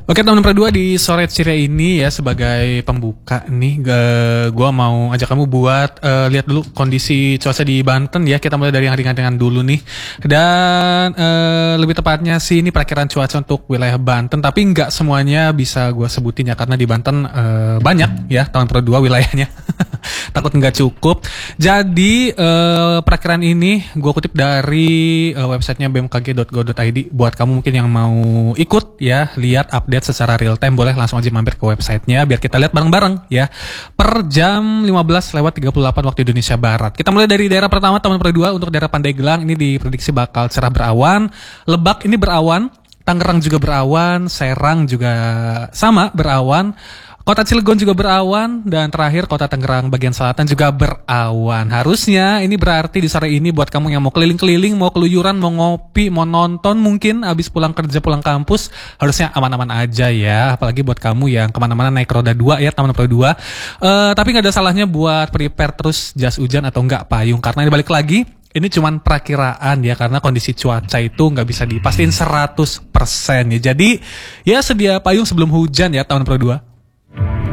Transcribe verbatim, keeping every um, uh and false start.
Oke teman-teman berdua, di sore ceria ini ya sebagai pembuka nih, gue mau ajak kamu buat uh, lihat dulu kondisi cuaca di Banten ya. Kita mulai dari yang ringan-ringan dulu nih. Dan uh, lebih tepatnya sih ini perakiran cuaca untuk wilayah Banten, tapi nggak semuanya bisa gue sebutin ya karena di Banten uh, banyak ya teman-teman berdua wilayahnya. Takut nggak cukup. Jadi uh, perakiran ini gue kutip dari uh, websitenya b m k g dot go dot i d. Buat kamu mungkin yang mau ikut ya, lihat update secara real time, boleh langsung aja mampir ke websitenya biar kita lihat bareng-bareng ya. Per jam lima belas lewat tiga puluh delapan waktu Indonesia Barat. Kita mulai dari daerah pertama teman-teman berdua. Untuk daerah Pandeglang ini diprediksi bakal cerah berawan. Lebak ini berawan. Tangerang juga berawan. Serang juga sama berawan. Kota Cilegon juga berawan, dan terakhir Kota Tangerang bagian selatan juga berawan. Harusnya ini berarti di sore ini buat kamu yang mau keliling-keliling, mau keluyuran, mau ngopi, mau nonton mungkin abis pulang kerja, pulang kampus, harusnya aman-aman aja ya. Apalagi buat kamu yang kemana-mana naik roda dua ya, teman-teman roda dua. Uh, tapi gak ada salahnya buat prepare terus jas hujan atau enggak payung, karena ini balik lagi, ini cuman perakiraan ya, karena kondisi cuaca itu nggak bisa dipastiin seratus persen ya. Jadi ya sedia payung sebelum hujan ya, teman-teman roda dua.